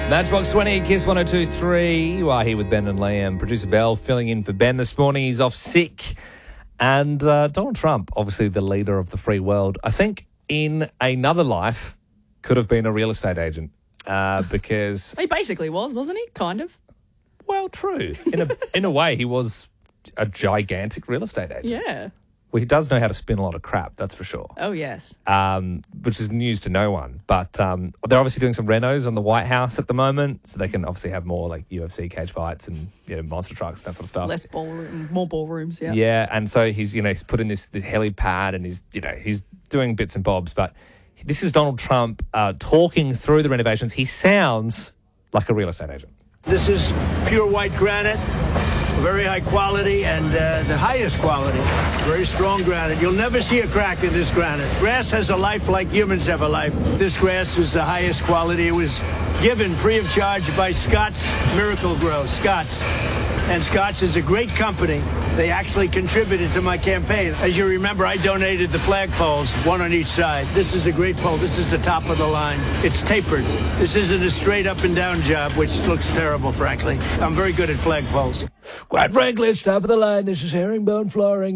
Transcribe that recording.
Matchbox 20, Kiss 102.3. You are here with Ben and Liam. Producer Bell filling in for Ben this morning. He's off sick. And Donald Trump, obviously the leader of the free world, I think in another life could have been a real estate agent because... He basically was, wasn't he? Kind of. Well, true. In a way, he was a gigantic real estate agent. Yeah. Well, he does know how to spin a lot of crap, that's for sure. Oh, yes. Which is news to no one. But they're obviously doing some renos on the White House at the moment, so they can obviously have more like UFC cage fights and monster trucks and that sort of stuff. Less ballroom, more ballrooms, yeah. Yeah, and so he's put in this helipad and he's doing bits and bobs. But this is Donald Trump talking through the renovations. He sounds like a real estate agent. This is pure white granite, very high quality and the highest quality. Very strong granite. You'll never see a crack in this granite. Grass has a life like humans have a life. This grass is the highest quality. It was given free of charge by Scott's Miracle Grow. Scott's. And Scott's is a great company. They actually contributed to my campaign. As you remember, I donated the flagpoles, one on each side. This is a great pole. This is the top of the line. It's tapered. This isn't a straight up and down job, which looks terrible, frankly. I'm very good at flagpoles. Quite frankly, it's top of the line. This is herringbone flooring.